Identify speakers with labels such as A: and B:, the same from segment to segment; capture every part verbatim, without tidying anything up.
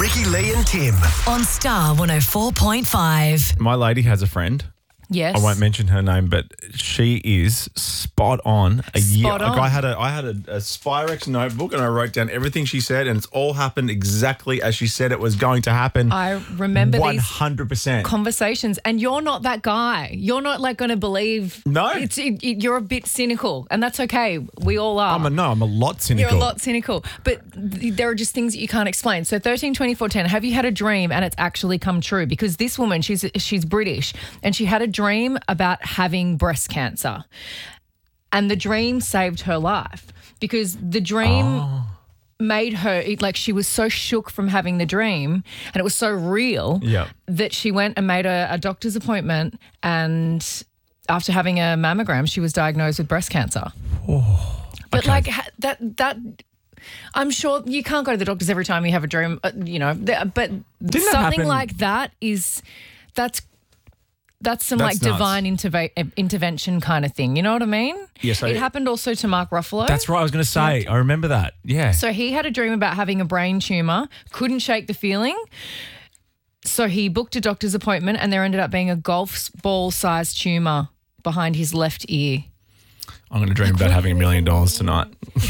A: Ricky, Lee and Tim.
B: On Star one oh four point five.
C: My lady has a friend.
D: Yes.
C: I won't mention her name, but she is spot on. A year.
D: Spot on.
C: Like I had a I had a, a Spyrex notebook and I wrote down everything she said, and it's all happened exactly as she said it was going to happen.
D: I remember
C: one
D: these
C: hundred percent
D: conversations, and you're not that guy. You're not like going to believe.
C: No.
D: It's, it, it- you're a bit cynical, and that's okay. We all are.
C: I'm a no. I'm a lot cynical.
D: You're a lot cynical, but th- there are just things that you can't explain. So thirteen, twenty-four, ten, have you had a dream and it's actually come true? Because this woman, she's she's British, and she had a dream about having breast cancer. And the dream saved her life because the dream
C: Oh.
D: made her, it, like she was so shook from having the dream and it was so real
C: Yeah.
D: that she went and made a, a doctor's appointment, and after having a mammogram, she was diagnosed with breast cancer. But
C: okay.
D: like ha- that, that I'm sure you can't go to the doctors every time you have a dream, uh, you know. th- But
C: that
D: something
C: happen-
D: like that is that's that's some
C: That's
D: like
C: nuts.
D: divine interve- intervention kind of thing. You know what I mean?
C: Yes, I-
D: It happened also to Mark Ruffalo.
C: That's right. I was going to say. I remember that. Yeah.
D: So he had a dream about having a brain tumor, couldn't shake the feeling. So he booked a doctor's appointment, and there ended up being a golf ball sized tumor behind his left ear.
C: I'm going to dream about having a million dollars tonight.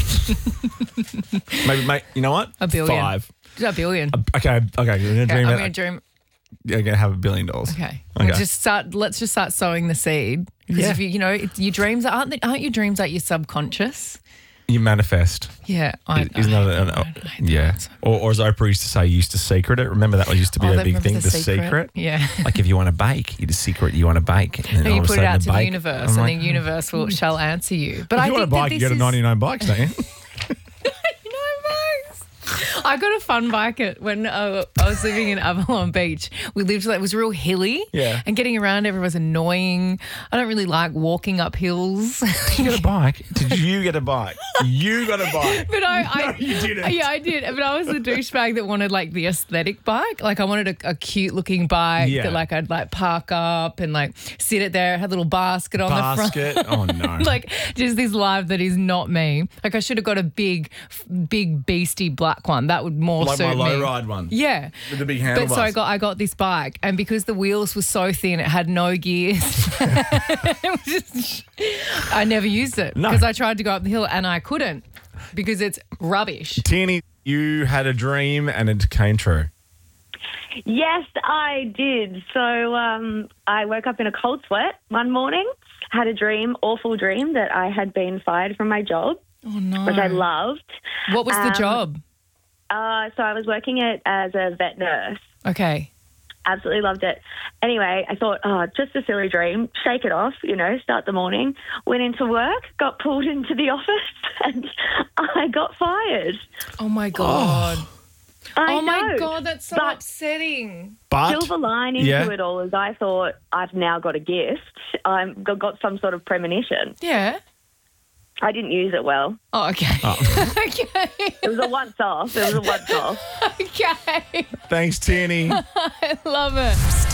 C: Maybe, mate. You know what?
D: A billion.
C: Five.
D: A billion.
C: Okay. Okay. I'm going to
D: Okay,
C: dream
D: I'm
C: about.
D: going to dream.
C: You're going to have a billion dollars.
D: Okay.
C: Okay.
D: We'll just start. Let's just start sowing the seed. Because
C: Yeah.
D: if you, you know, it- your dreams aren't they, aren't your dreams like your subconscious?
C: You manifest.
D: Yeah, I,
C: Isn't
D: I,
C: that an,
D: I hate that.
C: yeah? Or, or as Oprah used to say, you used to secret it. Remember that used to be
D: Oh,
C: a
D: that-
C: big
D: remember
C: thing,
D: the
C: the secret.
D: secret? Yeah.
C: Like if you want to bake, you just secret you want to bake. And then
D: No,
C: all
D: you
C: of a
D: put it
C: sudden
D: out to the
C: bake-
D: universe,
C: I'm
D: and
C: like,
D: the universe will shall answer you. But
C: if
D: I
C: you want
D: think
C: a
D: that
C: bike,
D: this
C: you go to
D: is-
C: ninety-nine bikes, don't you?
D: I got a fun bike at when uh, I was living in Avalon Beach. We lived like it was real hilly,
C: Yeah.
D: and getting around everywhere was annoying. I don't really like walking up hills.
C: Did you get a bike? Did you get a bike? You got a bike.
D: But I, I
C: No, you didn't.
D: Yeah, I did. But I was the douchebag that wanted like the aesthetic bike. Like I wanted a, a cute looking bike
C: Yeah.
D: that like I'd like park up and like sit it there, had a little basket on the front.
C: Basket. Oh no.
D: Like just this life that is not me. Like I should have got a big, big beastie black one. That would more
C: Like
D: suit
C: my
D: me.
C: low ride one.
D: Yeah.
C: With the big
D: But
C: handlebars.
D: so I got I got this bike, and because the wheels were so thin, it had no gears. It was just- I never used it
C: No.
D: because I tried to go up the hill and I couldn't because it's rubbish.
C: Tierney, you had a dream and it came true.
E: Yes, I did. So um, I woke up in a cold sweat one morning, had a dream, awful dream, that I had been fired from my job,
D: Oh no!
E: which I loved.
D: What was the
E: Um,
D: job?
E: Uh, so I was working it as a vet nurse.
D: Okay.
E: Absolutely loved it. Anyway, I thought, oh, just a silly dream. Shake it off, you know, start the morning. Went into work, got pulled into the office, and I got fired.
D: Oh my god!
E: I
D: Oh my
E: know.
D: god, that's so
E: But
D: upsetting.
C: But
E: silver lining
C: yeah.
E: to it all is I thought I've now got a gift. I've got got some sort of premonition.
D: Yeah.
E: I didn't use it well.
D: Oh, okay. okay.
E: It was a once off. It was a once off.
D: Okay.
C: thanks, Tierney.
D: I love it.
B: Star